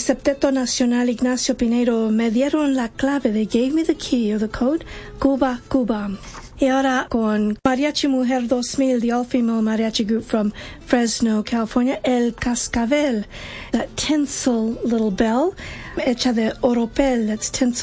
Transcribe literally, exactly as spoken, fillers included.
Septeto Nacional Ignacio Pinedo me dieron la clave. They gave me the key or the code. Cuba, Cuba. Y ahora con Mariachi Mujer dos mil, the all-female mariachi group from Fresno, California, El Cascabel, that tinsel little bell, hecha de oropel, that's tinsel.